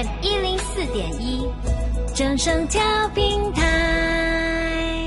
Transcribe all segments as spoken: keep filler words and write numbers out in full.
M 一零四点一，正声调频台。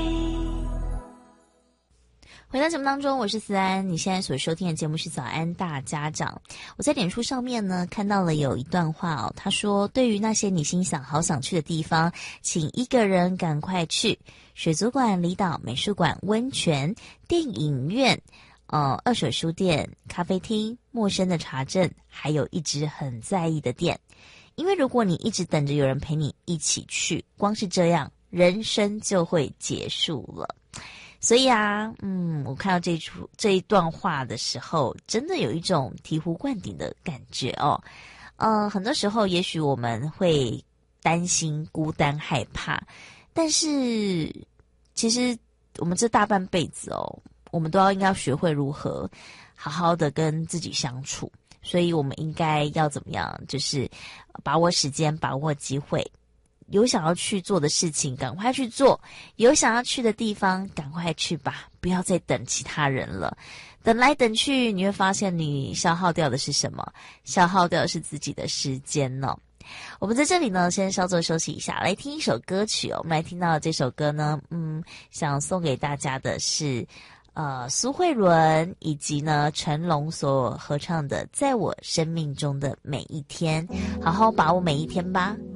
回到节目当中，我是思安。你现在所收听的节目是早安大家长。我在脸书上面呢看到了有一段话哦，他说，对于那些你心想好想去的地方，请一个人赶快去。水族馆、离岛、美术馆、温泉、电影院、呃，二手书店、咖啡厅、陌生的茶镇，还有一直很在意的店。因为如果你一直等着有人陪你一起去，光是这样，人生就会结束了。所以啊，嗯，我看到这一出这一段话的时候，真的有一种醍醐灌顶的感觉哦。呃，很多时候也许我们会担心、孤单、害怕，但是其实我们这大半辈子哦，我们都要应该要学会如何好好的跟自己相处。所以我们应该要怎么样？就是把握时间，把握机会。有想要去做的事情，赶快去做；有想要去的地方，赶快去吧，不要再等其他人了。等来等去，你会发现你消耗掉的是什么？消耗掉的是自己的时间呢。我们在这里呢，先稍作休息一下，来听一首歌曲哦。我们来听到的这首歌呢，嗯，想送给大家的是呃苏慧伦以及呢成龙所合唱的《在我生命中的每一天》，好好把握每一天吧。